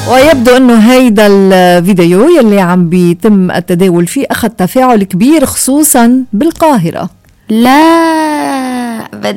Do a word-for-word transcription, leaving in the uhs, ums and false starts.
ويبدو انه هيدا الفيديو يلي عم بيتم التداول فيه اخذ تفاعل كبير خصوصا بالقاهرة. لا